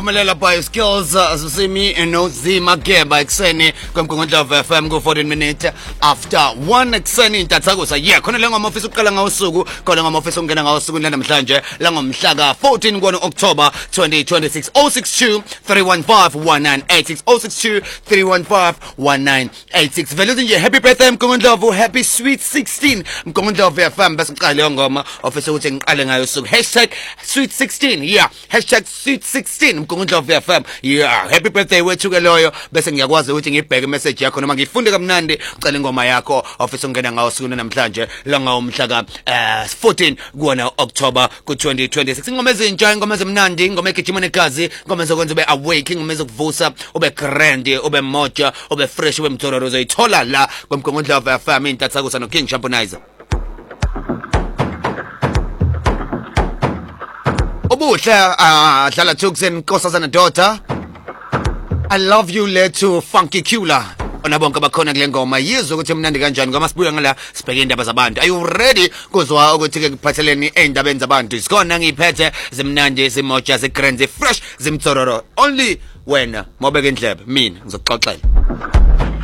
Phumelela by skills Simi no Zima Geba ekseni kwemgongondla FM ku 14 minutes after 1 ekseni intathakusa khona le ngoma ofisa uqala ngawusuku khona ngoma ofisa ungena ngawusuku namhlanje la ngomhla ka 14 kwa October 2026 062 315 1986 062 315 1986 vele nje happy birthday mgongondlovu happy sweet 16 mgongondlovu FM bese uqala le ngoma ofisa ukuthi ngiqale ngayo usuku #sweet16 #sweet16 mgongondlovu FM happy birthday wethu ke loyo bese ngiyakwazi ukuthi ngibheke message yakho noma ngifunde kamnandi ucela ingoma yakho ofisa ungena ngawo usuku namhlanje la ngomhla ka 14 kuona October ku 2026 ingoma ezintsha ingoma ezimnandi ingoma egijima negazi ingoma ezokwenza ube awake ingoma ezokuvusa ube grand ube moja ube fresh ube mthororo uzoyithola la kwemgongondlovu FM intathakusa no King Champonizer Obuhle dlala Tuxen Nkosazana daughter I love you lethu Funky Kula ona bonke bakhona kule ngoma yizwe ukuthi mnandi kanjani ngoba sibuya ngala sibheke indaba zabantu are you ready kuzwa ukuthi ke kuphatheleni endabeni zabantu sikona ngiphethe zimnandi zimoja zigrand fresh zimthororo only wena mobeke indlebe mina ngizokuxoxela